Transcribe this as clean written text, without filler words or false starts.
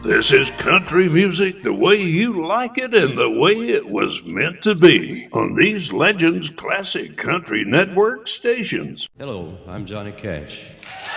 This is country music the way you like it and the way it was meant to be on these Legends Classic Country Network stations. Hello, I'm Johnny Cash.